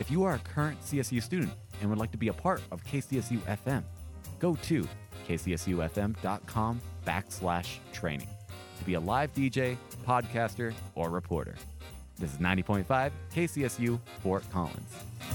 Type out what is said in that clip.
If you are a current CSU student and would like to be a part of KCSU FM, go to kcsufm.com/training to be a live DJ, podcaster, or reporter. This is 90.5 KCSU Fort Collins.